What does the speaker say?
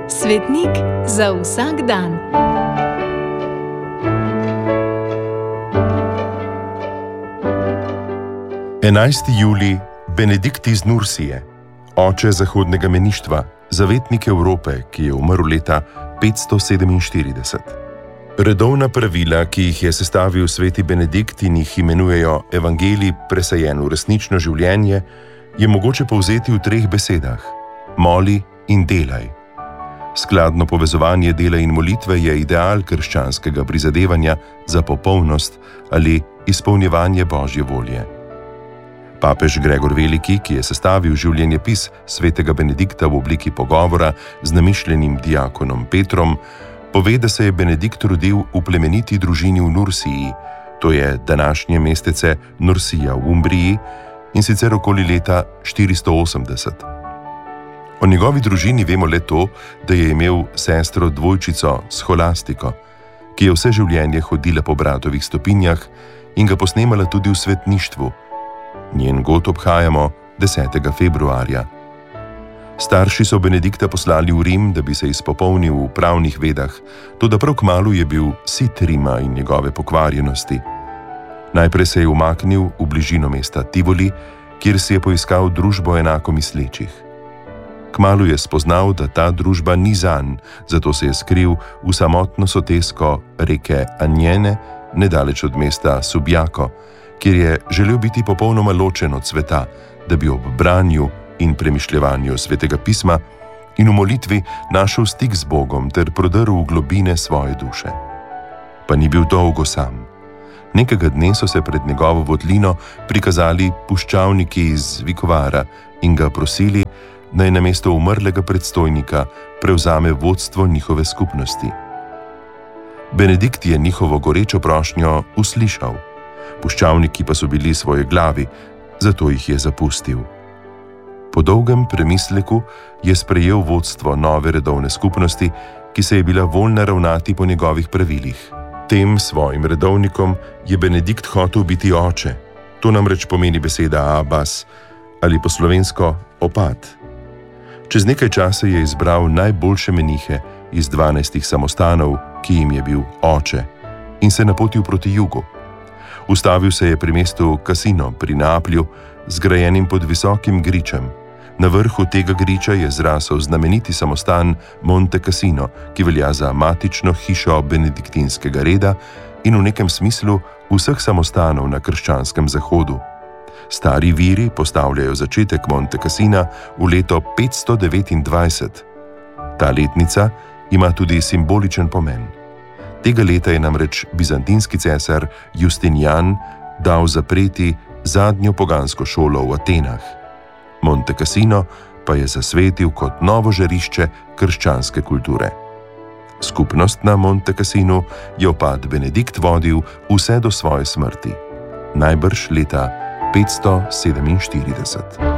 Svetnik za vsak dan. Enajsti julij, Benedikt iz Nursije, oče zahodnega meništva, zavetnik Evrope, ki je umrl leta 547. Redovna pravila, ki jih je sestavil sveti Benedikt in jih imenujejo evangelij presajen v resnično življenje, je mogoče povzeti v 3 besedah: moli in delaj. Skladno povezovanje dela in molitve je ideal krščanskega prizadevanja za popolnost ali izpolnjevanje Božje volje. Papež Gregor Veliki, ki je sestavil življenjepis svetega Benedikta v obliki pogovora z namišljenim diakonom Petrom, pove, da se je Benedikt rodil v plemeniti družini v Nursiji, to je današnje mestece Nursija v Umbriji, in sicer okoli leta 480. O njegovi družini vemo le to, da je imel sestro dvojčico Scholastiko, ki je vse življenje hodila po bratovih stopinjah in ga posnemala tudi v svetništvu. Njen god obhajamo 10. februarja. Starši so Benedikta poslali v Rim, da bi se izpopolnil v pravnih vedah, toda prav kmalu je bil sit Rima in njegove pokvarjenosti. Najprej se je umaknil v bližino mesta Tivoli, kjer si je poiskal družbo enakomislečih. Kmalu je spoznal, da ta družba ni zanj, zato se je skril v samotno sotesko reke Anjene, nedaleč od mesta Subjako, kjer je želel biti popolnoma ločen od sveta, da bi ob branju in premišljevanju svetega pisma in v molitvi našel stik z Bogom ter prodrl v globine svoje duše. Pa ni bil dolgo sam. Nekega dne so se pred njegovo votlino prikazali puščavniki iz Vikovara in ga prosili, naj namesto umrlega predstojnika prevzame vodstvo njihove skupnosti. Benedikt je njihovo gorečo prošnjo uslišal. Puščavniki pa so bili svoje glavi, zato jih je zapustil. Po dolgem premisleku je sprejel vodstvo nove redovne skupnosti, ki se je bila voljna ravnati po njegovih pravilih. Tem svojim redovnikom je Benedikt hotel biti oče. To namreč pomeni beseda Abbas ali po slovensko opat. Čez nekaj časa je izbral najboljše menihe iz 12 samostanov, ki jim je bil oče, in se napotil proti jugu. Ustavil se je pri mestu Cassino pri Neaplju, zgrajenim pod visokim gričem. Na vrhu tega griča je zrasel znameniti samostan Monte Cassino, ki velja za matično hišo benediktinskega reda in v nekem smislu vseh samostanov na krščanskem zahodu. Stari viri postavljajo začetek Monte Cassina v leto 529. Ta letnica ima tudi simboličen pomen. Tega leta je namreč bizantinski cesar Justinian dal zapreti zadnjo pogansko šolo v Atenah. Monte Cassino pa je zasvetil kot novo žarišče krščanske kulture. Skupnost na Monte Cassinu je opat Benedikt vodil vse do svoje smrti, najbrž leta 547.